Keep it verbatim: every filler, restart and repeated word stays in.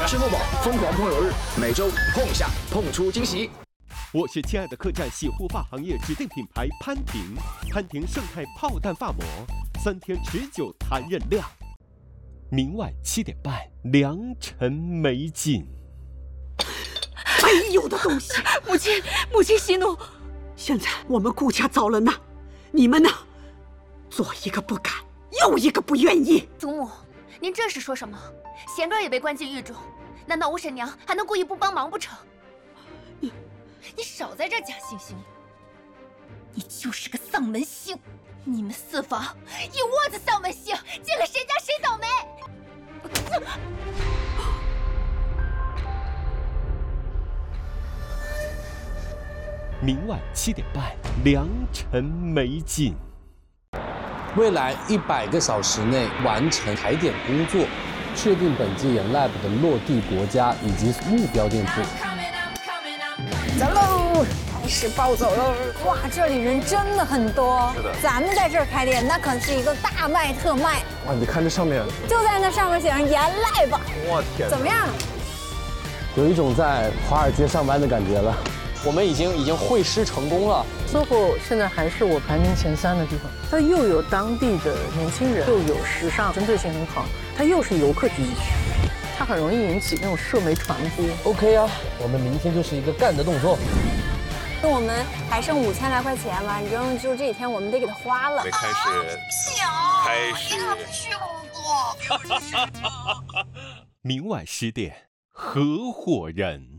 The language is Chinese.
支付宝疯狂碰友日，每周碰一下，碰出惊喜。 我是亲爱的客栈洗护发行业指定品牌潘婷，潘婷胜肽炮弹发膜，三天持久弹韧亮。明晚七点半，良辰美景。 没有的东西， 母亲，母亲息怒。 现在我们顾家遭了难，你们呢？左一个不敢，右一个不愿意。 祖母，您这是说什么？贤哥也被关进狱中，难道吴婶娘还能故意不帮忙不成？你，你少在这假惺惺的，你就是个丧门星！你们四房一窝子丧门星，进了谁家谁倒霉！ 明晚七点半，良辰美景。 未来一百个小时内完成台点工作，确定本届研 Lab 的落地国家以及目标店铺。 走喽，开始暴走喽！哇，这里人真的很多。是的，咱们在这儿开店，那可是一个大卖特卖。 哇，你看这上面， 就在那上面写上研 Lab。 我天， 怎么样？ 有一种在华尔街上班的感觉了。我们已经已经会师成功了。 S O H O 现在还是我排名前三的地方，它又有当地的年轻人，又有时尚，针对性很好，它又是游客聚集区，它很容易引起那种社媒传播。 OK 啊，我们明天就是一个干的动作。 我们还剩五千来块钱嘛，你知道，就这几天我们得给它花了。 开始，开始， 你可不去过。 明晚十点，合伙人。